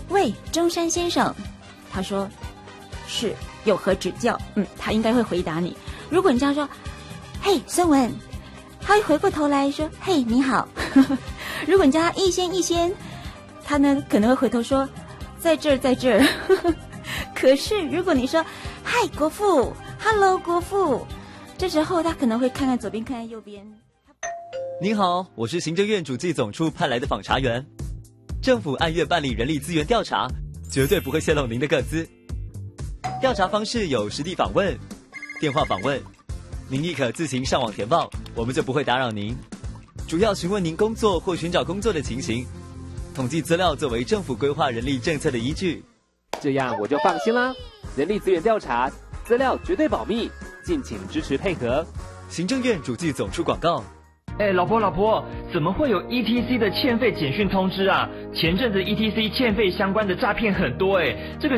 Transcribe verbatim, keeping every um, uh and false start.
喂，中山先生。他说是，有何指教？嗯，他应该会回答你。如果你这样说，嘿，孙文，他会回过头来说，嘿，你好。如果你叫他逸仙逸仙，他呢可能会回头说，在这儿在这儿。可是如果你说，嗨，国父 ，Hello， 国父，这时候他可能会看看左边，看看右边。 您好，我是行政院主计总处派来的访查员。政府按月办理人力资源调查，绝对不会泄露您的个资。调查方式有实地访问、电话访问，您亦可自行上网填报，我们就不会打扰您。主要询问您工作或寻找工作的情形，统计资料作为政府规划人力政策的依据。 这样我就放心啦。人力资源调查，资料绝对保密，敬请支持配合。 行政院主计总处广告。 哎，老婆老婆，怎么会有 E T C 的欠费简讯通知啊？前阵子 E T C 欠费相关的诈骗很多哎，这个